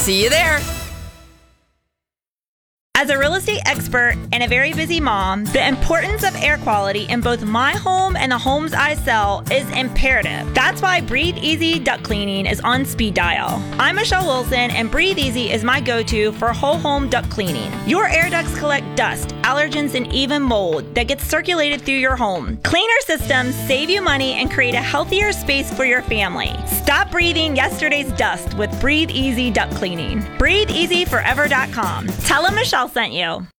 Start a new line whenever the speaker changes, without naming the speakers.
See you there.
As a real estate expert and a very busy mom, the importance of air quality in both my home and the homes I sell is imperative. That's why Breathe Easy Duct Cleaning is on speed dial. I'm Michelle Wilson, and Breathe Easy is my go-to for whole home duct cleaning. Your air ducts collect dust, allergens, and even mold that gets circulated through your home. Cleaner systems save you money and create a healthier space for your family. Stop breathing yesterday's dust with Breathe Easy Duct Cleaning. BreatheEasyForever.com. Tell them Michelle sent you.